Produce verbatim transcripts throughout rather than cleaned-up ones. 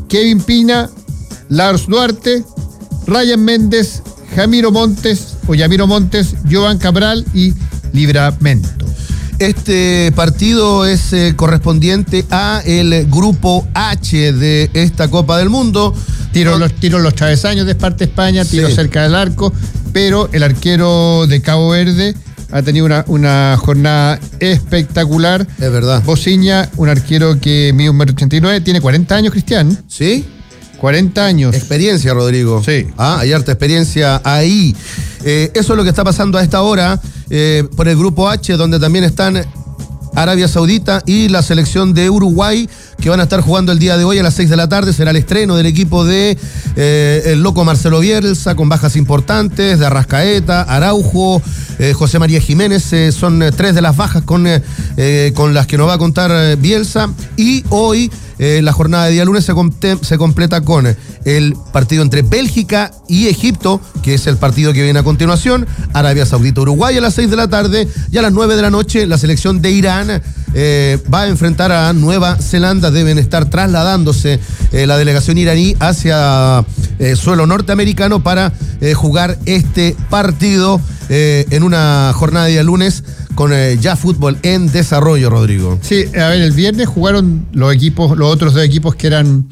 Kevin Pina, Lars Duarte, Ryan Méndez, Jamiro Montes o Yamiro Montes, Jovan Cabral y Livramento. Este partido es eh, correspondiente a el grupo H de esta Copa del Mundo. Tiro los, tiro los travesaños de parte de España, tiro sí. cerca del arco, pero el arquero de Cabo Verde ha tenido una, una jornada espectacular. Es verdad. Bociña, un arquero que mide un metro ochenta y nueve, tiene cuarenta años, Cristian. ¿Sí? cuarenta años. Experiencia, Rodrigo. Sí. Ah, hay harta experiencia ahí. Eh, eso es lo que está pasando a esta hora eh, por el grupo H, donde también están Arabia Saudita y la selección de Uruguay, que van a estar jugando el día de hoy a las seis de la tarde. Será el estreno del equipo de eh, el loco Marcelo Bielsa, con bajas importantes, de Arrascaeta, Araujo, eh, José María Jiménez. Eh, son eh, tres de las bajas con, eh, con las que nos va a contar eh, Bielsa. Y hoy eh, la jornada de día lunes se, com- se completa con el partido entre Bélgica y Egipto, que es el partido que viene a continuación. Arabia Saudita, Uruguay a las seis de la tarde, y a las nueve de la noche la selección de Irán eh, va a enfrentar a Nueva Zelanda. Deben estar trasladándose eh, la delegación iraní hacia eh, suelo norteamericano para eh, jugar este partido eh, en una jornada de día lunes con eh, ya fútbol en desarrollo, Rodrigo. Sí, a ver, el viernes jugaron los equipos, los otros dos equipos que eran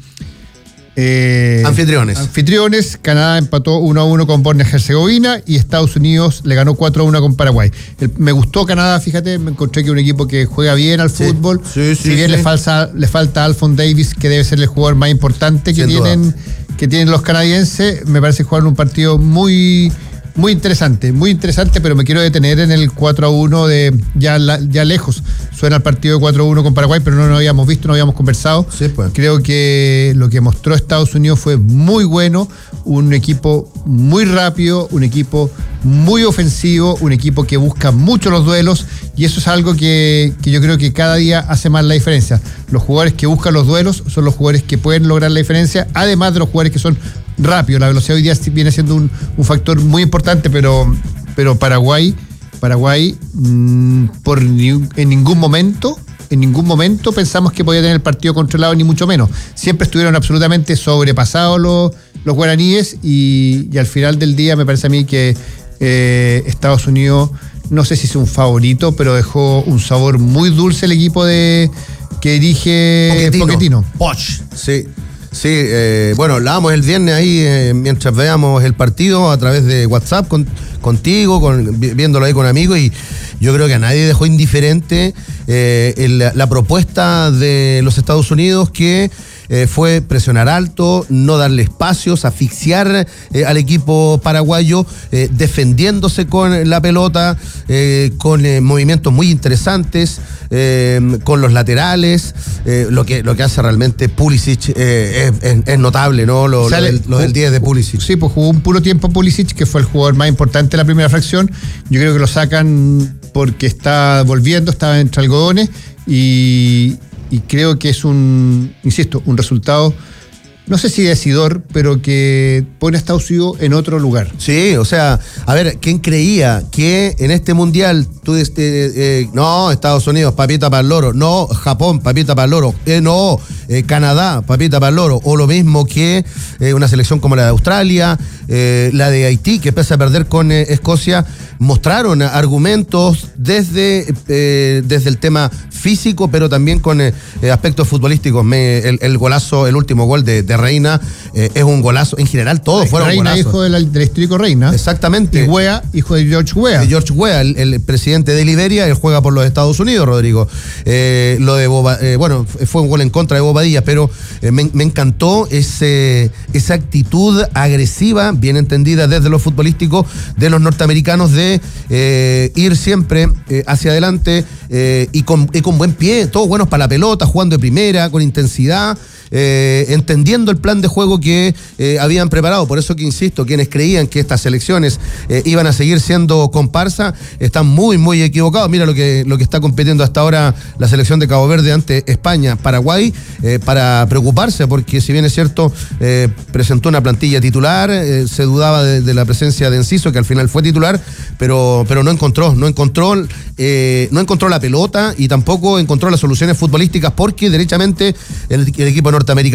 eh, anfitriones. Anfitriones. Canadá empató uno a uno con Bosnia-Herzegovina y Estados Unidos le ganó cuatro a uno con Paraguay. El, me gustó Canadá, fíjate, me encontré que es un equipo que juega bien al sí, fútbol. Sí, sí, si bien sí. le falta, le falta a Alphon Davis, que debe ser el jugador más importante que tienen, que tienen los canadienses, me parece que jugaron un partido muy... Muy interesante, muy interesante, pero me quiero detener en el cuatro a uno de ya, la, ya lejos. Suena el partido de cuatro a uno con Paraguay, pero no lo habíamos visto, no habíamos conversado. Sí, pues. Creo que lo que mostró Estados Unidos fue muy bueno, un equipo muy rápido, un equipo muy ofensivo, un equipo que busca mucho los duelos, y eso es algo que, que yo creo que cada día hace más la diferencia. Los jugadores que buscan los duelos son los jugadores que pueden lograr la diferencia, además de los jugadores que son rápido. La velocidad hoy día viene siendo un, un factor muy importante, pero, pero Paraguay, Paraguay mmm, por ni, en ningún momento, en ningún momento pensamos que podía tener el partido controlado, ni mucho menos. Siempre estuvieron absolutamente sobrepasados los, los guaraníes, y, y al final del día me parece a mí que eh, Estados Unidos, no sé si es un favorito, pero dejó un sabor muy dulce el equipo de que dirige Pochettino. Pochettino. Poch, sí. Sí, eh, bueno, hablábamos el viernes ahí eh, mientras veamos el partido a través de WhatsApp con, contigo, con, viéndolo ahí con amigos, y yo creo que a nadie dejó indiferente eh, el, la propuesta de los Estados Unidos, que eh, fue presionar alto, no darle espacios, asfixiar eh, al equipo paraguayo, eh, defendiéndose con la pelota, eh, con eh, movimientos muy interesantes, eh, con los laterales, eh, lo que lo que hace realmente Pulisic eh, es, es, es notable, ¿no? Lo, Sale, lo, del, lo del diez de Pulisic. Sí, pues jugó un puro tiempo Pulisic, que fue el jugador más importante de la primera fracción. Yo creo que lo sacan porque está volviendo, estaba entre algodones, y, y creo que es un, insisto, un resultado, no sé si decidor, pero que pone a Estados Unidos en otro lugar. Sí, o sea, a ver, ¿quién creía que en este mundial tú, eh, eh, no, Estados Unidos, papita para el loro, no, Japón, papita para el loro, eh, no, eh, Canadá, papita para el loro, o lo mismo que eh, una selección como la de Australia, eh, la de Haití, que pese a perder con eh, Escocia, mostraron argumentos desde, eh, desde el tema físico, pero también con eh, aspectos futbolísticos. Me, el, el golazo, el último gol de, de Reina, eh, es un golazo. En general, todos fueron Reina, golazos. hijo del, del histórico Reina. Exactamente. Y Weah, hijo de George Weah. De George Weah, el, el presidente de Liberia, él juega por los Estados Unidos, Rodrigo. Eh, lo de Boba, eh, bueno, fue un gol en contra de Bobadilla, pero eh, me, me encantó ese, esa actitud agresiva, bien entendida desde lo futbolístico, de los norteamericanos, de eh, ir siempre eh, hacia adelante eh, y, con, y con buen pie, todos buenos para la pelota, jugando de primera, con intensidad. Eh, entendiendo el plan de juego que eh, habían preparado. Por eso que insisto, quienes creían que estas selecciones eh, iban a seguir siendo comparsa, están muy, muy equivocados. Mira lo que, lo que está compitiendo hasta ahora la selección de Cabo Verde ante España, Paraguay, eh, para preocuparse, porque si bien es cierto, eh, presentó una plantilla titular, eh, se dudaba de, de la presencia de Enciso, que al final fue titular, pero, pero no encontró, no encontró, eh, no encontró la pelota, y tampoco encontró las soluciones futbolísticas, porque derechamente el, el equipo norteamericano